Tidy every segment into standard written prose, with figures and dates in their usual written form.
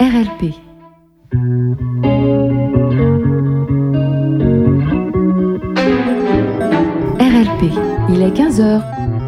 RLP. RLP, il est 15h.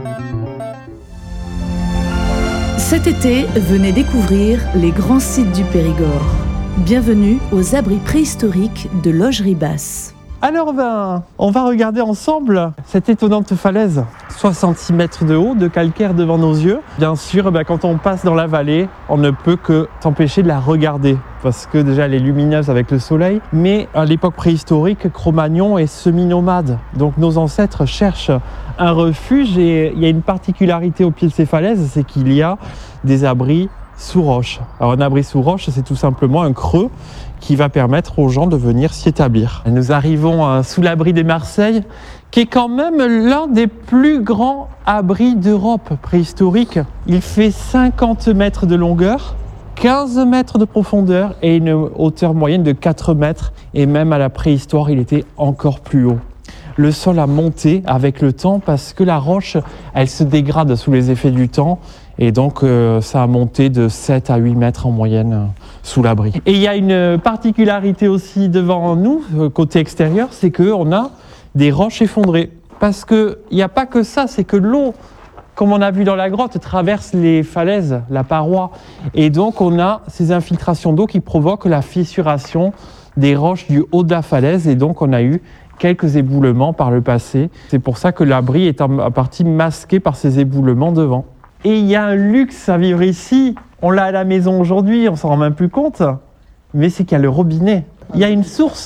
Cet été, venez découvrir les grands sites du Périgord. Bienvenue aux abris préhistoriques de Loge-Ribas. Alors on va regarder ensemble cette étonnante falaise. 66 mètres de haut, de calcaire devant nos yeux. Bien sûr, quand on passe dans la vallée, on ne peut que s'empêcher de la regarder parce que déjà elle est lumineuse avec le soleil. Mais à l'époque préhistorique, Cro-Magnon est semi-nomade. Donc nos ancêtres cherchent un refuge et il y a une particularité au pied de ces falaises, c'est qu'il y a des abris sous roche. Alors un abri sous roche, c'est tout simplement un creux qui va permettre aux gens de venir s'y établir. Nous arrivons sous l'abri des Marseilles, qui est quand même l'un des plus grands abris d'Europe préhistorique. Il fait 50 mètres de longueur, 15 mètres de profondeur et une hauteur moyenne de 4 mètres. Et même à la préhistoire, il était encore plus haut. Le sol a monté avec le temps parce que la roche, elle se dégrade sous les effets du temps. Et donc, ça a monté de 7 à 8 mètres en moyenne sous l'abri. Et il y a une particularité aussi devant nous, côté extérieur, c'est qu'on a des roches effondrées. Parce qu'il n'y a pas que ça, c'est que l'eau, comme on a vu dans la grotte, traverse les falaises, la paroi. Et donc, on a ces infiltrations d'eau qui provoquent la fissuration des roches du haut de la falaise. Et donc, on a eu quelques éboulements par le passé. C'est pour ça que l'abri est en partie masqué par ces éboulements devant. Et il y a un luxe à vivre ici. On l'a à la maison aujourd'hui, on s'en rend même plus compte. Mais c'est qu'il y a le robinet. Il y a une source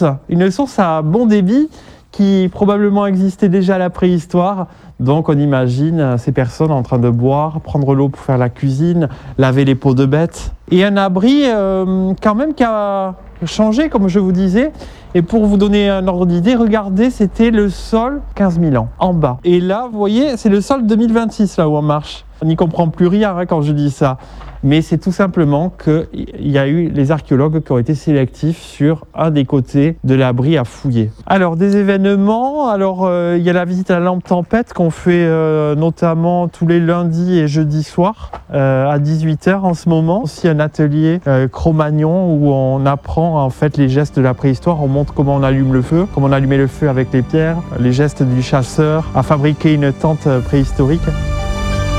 à bon débit qui probablement existait déjà à la préhistoire. Donc on imagine ces personnes en train de boire, prendre l'eau pour faire la cuisine, laver les peaux de bêtes. Et un abri quand même qui a changé, comme je vous disais. Et pour vous donner un ordre d'idée, regardez, c'était le sol 15 000 ans, en bas. Et là, vous voyez, c'est le sol 2026, là où on marche. On n'y comprend plus rien quand je dis ça. Mais c'est tout simplement qu'il y a eu les archéologues qui ont été sélectifs sur un des côtés de l'abri à fouiller. Alors, des événements. Alors, il y a la visite à la lampe tempête qu'on fait notamment tous les lundis et jeudis soirs à 18h en ce moment. Aussi un atelier Cro-Magnon où on apprend en fait les gestes de la préhistoire. On montre comment on allume le feu, comment on allumait le feu avec les pierres, les gestes du chasseur, à fabriquer une tente préhistorique.